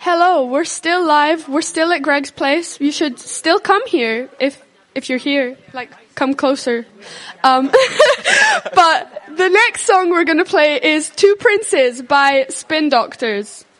Hello, we're still live. We're still at Greg's place. You should still come here if you're here. Like, come closer. But the next song we're going to play is Two Princes by Spin Doctors.